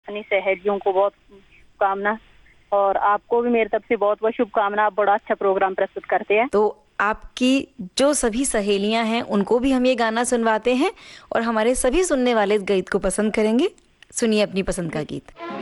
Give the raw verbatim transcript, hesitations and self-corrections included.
अपनी सहेलियों को बहुत शुभकामना, और आपको भी मेरी तरफ से बहुत बहुत शुभकामना। आप बड़ा अच्छा प्रोग्राम प्रस्तुत करते हैं। तो आपकी जो सभी सहेलियां हैं उनको भी हम ये गाना सुनवाते हैं और हमारे सभी सुनने वाले इस गीत को पसंद करेंगे। सुनिए अपनी पसंद का गीत।